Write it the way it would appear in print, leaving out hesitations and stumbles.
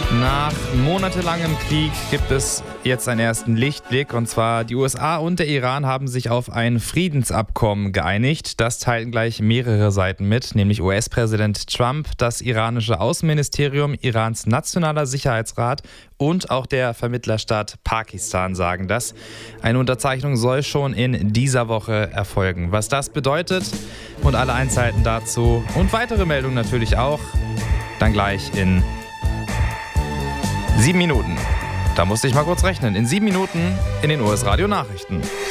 Nach monatelangem Krieg gibt es jetzt einen ersten Lichtblick, und zwar die USA und der Iran haben sich auf ein Friedensabkommen geeinigt. Das teilten gleich mehrere Seiten mit, nämlich US-Präsident Trump, das iranische Außenministerium, Irans nationaler Sicherheitsrat und auch der Vermittlerstaat Pakistan sagen das. Eine Unterzeichnung soll schon in dieser Woche erfolgen. Was das bedeutet und alle Einzelheiten dazu und weitere Meldungen natürlich auch, dann gleich in 7 Minuten. Da musste ich mal kurz rechnen. In 7 Minuten in den US Radio Nachrichten.